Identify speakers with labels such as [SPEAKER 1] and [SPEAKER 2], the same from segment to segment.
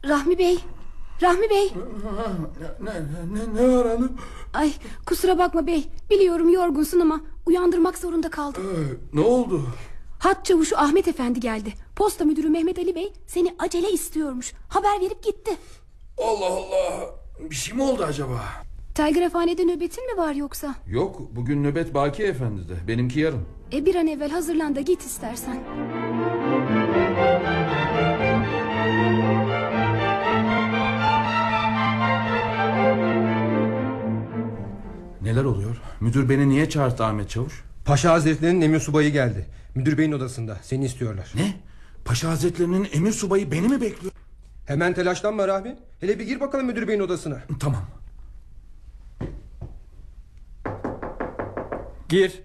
[SPEAKER 1] Rahmi Bey. Rahmi Bey.
[SPEAKER 2] Ne var hanım?
[SPEAKER 1] Ay kusura bakma bey. Biliyorum yorgunsun ama uyandırmak zorunda kaldım.
[SPEAKER 2] Ne oldu?
[SPEAKER 1] Hat çavuşu Ahmet Efendi geldi. Posta müdürü Mehmet Ali Bey seni acele istiyormuş. Haber verip gitti.
[SPEAKER 2] Allah Allah. Bir şey mi oldu acaba?
[SPEAKER 1] Telgrafhanede nöbetin mi var yoksa?
[SPEAKER 2] Yok, bugün nöbet Baki Efendi'de. Benimki yarın.
[SPEAKER 1] Bir an evvel hazırlan da git istersen.
[SPEAKER 2] Neler oluyor? Müdür beni niye çağırdı Ahmet Çavuş?
[SPEAKER 3] Paşa Hazretlerinin emir subayı geldi. Müdür beyin odasında, seni istiyorlar.
[SPEAKER 2] Ne? Paşa Hazretlerinin emir subayı beni mi bekliyor?
[SPEAKER 3] Hemen telaşlanma Rahmi. Hele bir gir bakalım müdür beyin odasına.
[SPEAKER 2] Tamam.
[SPEAKER 4] Gir.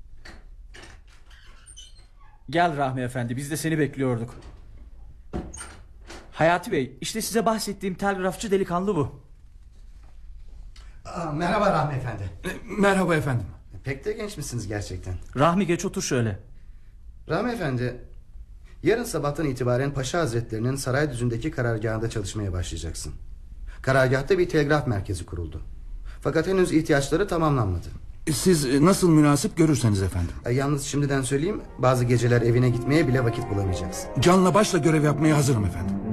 [SPEAKER 4] Gel Rahmi Efendi, biz de seni bekliyorduk. Hayati Bey, işte size bahsettiğim telgrafçı delikanlı bu.
[SPEAKER 5] Merhaba Rahmi Efendi.
[SPEAKER 2] Merhaba efendim.
[SPEAKER 5] Pek de genç misiniz gerçekten?
[SPEAKER 4] Rahmi geç otur şöyle.
[SPEAKER 5] Rahmi Efendi, yarın sabahtan itibaren Paşa Hazretlerinin Saraydüzü'ndeki karargahında çalışmaya başlayacaksın. Karargahta bir telgraf merkezi kuruldu. Fakat henüz ihtiyaçları tamamlanmadı.
[SPEAKER 2] Siz nasıl münasip görürseniz efendim.
[SPEAKER 5] Yalnız şimdiden söyleyeyim, bazı geceler evine gitmeye bile vakit bulamayacaksın.
[SPEAKER 2] Canla başla görev yapmaya hazırım efendim.